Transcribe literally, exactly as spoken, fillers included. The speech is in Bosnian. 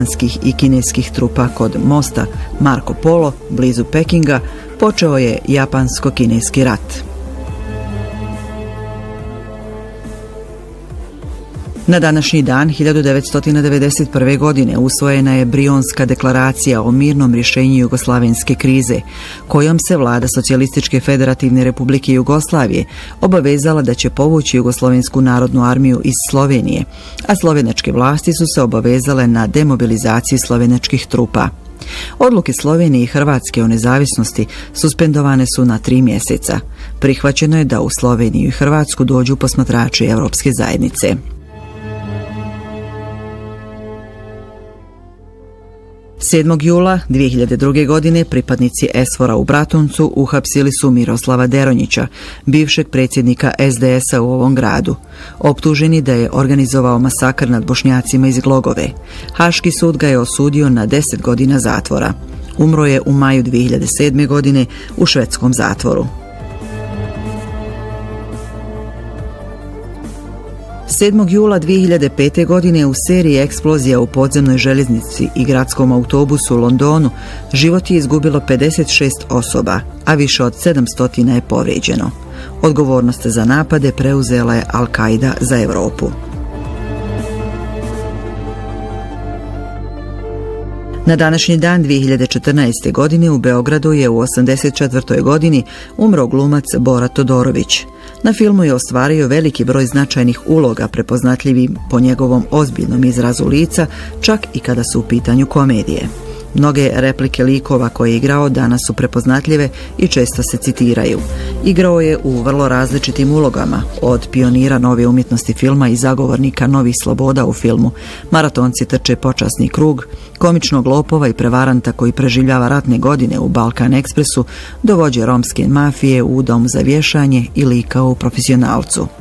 i kineskih trupa kod mosta Marco Polo, blizu Pekinga, počeo je Japansko-kineski rat. Na današnji dan hiljadu devetsto devedeset prve. godine usvojena je Brionska deklaracija o mirnom rješenju jugoslavenske krize, kojom se vlada Socijalističke federativne republike Jugoslavije obavezala da će povući Jugoslovensku narodnu armiju iz Slovenije, a slovenačke vlasti su se obavezale na demobilizaciju slovenačkih trupa. Odluke Slovenije i Hrvatske o nezavisnosti suspendovane su na tri mjeseca. Prihvaćeno je da u Sloveniju i Hrvatsku dođu posmatrači Europske zajednice. sedmog jula dvije hiljade druge. godine pripadnici SFOR-a u Bratuncu uhapsili su Miroslava Deronjića, bivšeg predsjednika S D S-a u ovom gradu, optuženi da je organizovao masakr nad Bošnjacima iz Glogove. Haški sud ga je osudio na deset godina zatvora. Umro je u maju dvije hiljade sedme. godine u švedskom zatvoru. sedmog jula dvije hiljade pete. godine u seriji eksplozija u podzemnoj željeznici i gradskom autobusu u Londonu život je izgubilo pedeset šest osoba, a više od sedamsto je povrijeđeno. Odgovornost za napade preuzela je Al-Qaida za Europu. Na današnji dan dvije hiljade četrnaeste. godine u Beogradu je u osamdeset četvrtoj. godini umro glumac Bora Todorović. Na filmu je ostvario veliki broj značajnih uloga prepoznatljivim po njegovom ozbiljnom izrazu lica, čak i kada su u pitanju komedije. Mnoge replike likova koje je igrao danas su prepoznatljive i često se citiraju. Igrao je u vrlo različitim ulogama, od pionira nove umjetnosti filma i zagovornika novih sloboda u filmu Maratonci trče počasni krug, komičnog lopova i prevaranta koji preživljava ratne godine u Balkan Ekspresu, do vođe romske mafije u Dom za vješanje i lika u Profesionalcu.